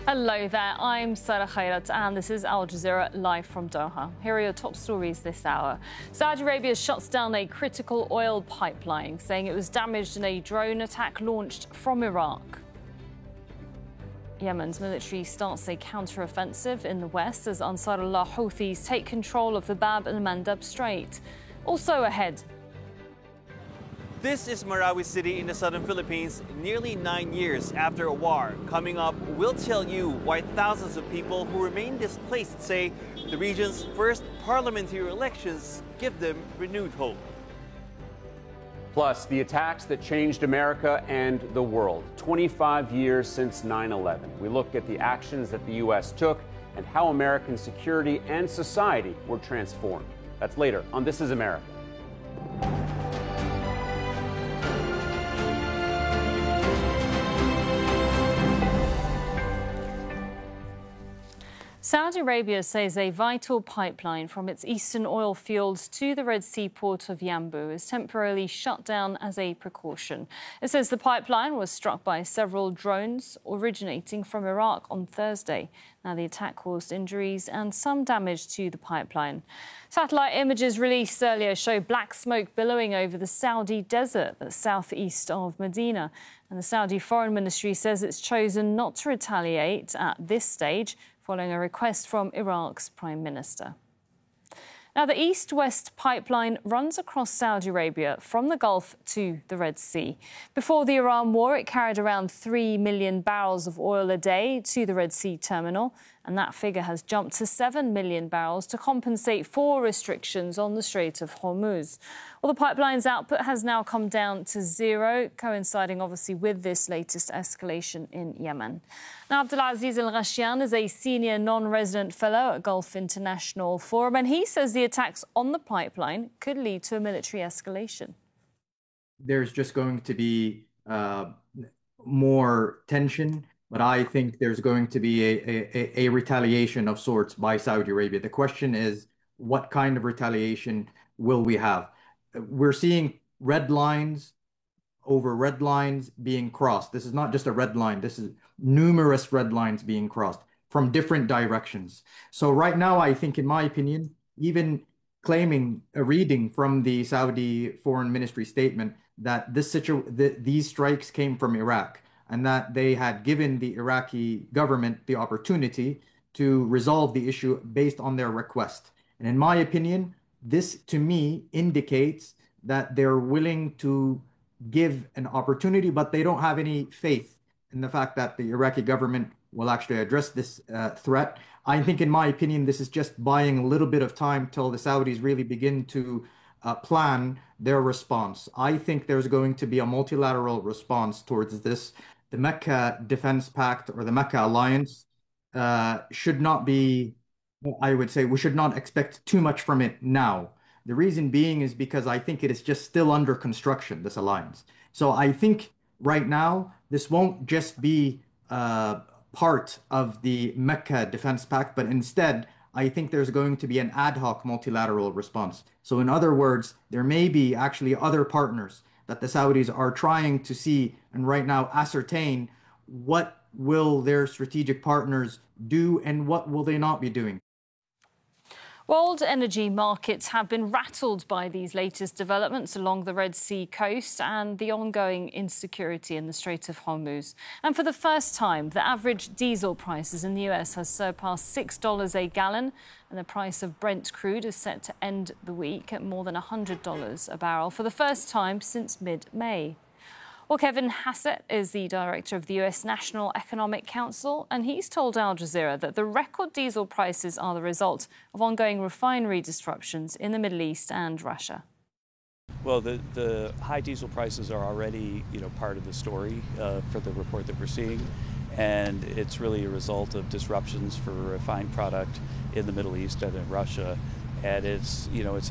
Hello there, I'm Sarah Khairat and this is Al Jazeera live from Doha. Here are your top stories this hour. Saudi Arabia shuts down a critical oil pipeline, saying it was damaged in a drone attack launched from Iraq. Yemen's military starts a counter-offensive in the west as Ansarullah Houthis take control of the Bab el-Mandab Strait. Also ahead. This is Marawi City in the southern Philippines, nearly 9 years after a war. Coming up, we'll tell you why thousands of people who remain displaced say the region's first parliamentary elections give them renewed hope. Plus, the attacks that changed America and the world. 25 years since 9/11. We look at the actions that the U.S. took and how American security and society were transformed. That's later on This is America. Saudi Arabia says a vital pipeline from its eastern oil fields to the Red Sea port of Yanbu is temporarily shut down as a precaution. It says the pipeline was struck by several drones originating from Iraq on Thursday. Now, the attack caused injuries and some damage to the pipeline. Satellite images released earlier show black smoke billowing over the Saudi desert that's southeast of Medina. And the Saudi Foreign Ministry says it's chosen not to retaliate at this stage, following a request from Iraq's Prime Minister. Now, the East-West pipeline runs across Saudi Arabia from the Gulf to the Red Sea. Before the Iran war, it carried around 3 million barrels of oil a day to the Red Sea terminal, and that figure has jumped to 7 million barrels to compensate for restrictions on the Strait of Hormuz. Well, the pipeline's output has now come down to zero, coinciding obviously with this latest escalation in Yemen. Now, Abdulaziz Al-Ghashian is a senior non-resident fellow at Gulf International Forum, and he says the attacks on the pipeline could lead to a military escalation. There's just going to be more tension, but I think there's going to be a retaliation of sorts by Saudi Arabia. The question is, what kind of retaliation will we have? We're seeing red lines over red lines being crossed. This is not just a red line. This is numerous red lines being crossed from different directions. So right now, I think, in my opinion, even claiming a reading from the Saudi Foreign Ministry statement that these strikes came from Iraq and that they had given the Iraqi government the opportunity to resolve the issue based on their request. And in my opinion, this to me indicates that they're willing to give an opportunity, but they don't have any faith in the fact that the Iraqi government will actually address this threat. I think, in my opinion, this is just buying a little bit of time till the Saudis really begin to plan their response. I think there's going to be a multilateral response towards this. The Mecca Defense Pact, or the Mecca Alliance, should not be, I would say, we should not expect too much from it now. The reason being is because I think it is just still under construction, this alliance. So I think right now, this won't just be part of the Mecca Defense Pact, but instead, I think there's going to be an ad hoc multilateral response. So in other words, there may be actually other partners that the Saudis are trying to see and right now ascertain what will their strategic partners do and what will they not be doing. World energy markets have been rattled by these latest developments along the Red Sea coast and the ongoing insecurity in the Strait of Hormuz. And for the first time, the average diesel prices in the US has surpassed $6 a gallon, and the price of Brent crude is set to end the week at more than $100 a barrel for the first time since mid-May. Well, Kevin Hassett is the director of the US National Economic Council, and he's told Al Jazeera that the record diesel prices are the result of ongoing refinery disruptions in the Middle East and Russia. Well, the high diesel prices are already, part of the story for the report that we're seeing, and it's really a result of disruptions for refined product in the Middle East and in Russia. And it's